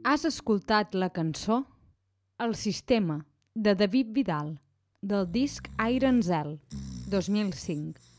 Has escoltat la cançó El Sistema, de David Vidal, del disc Iron Zel, 2005.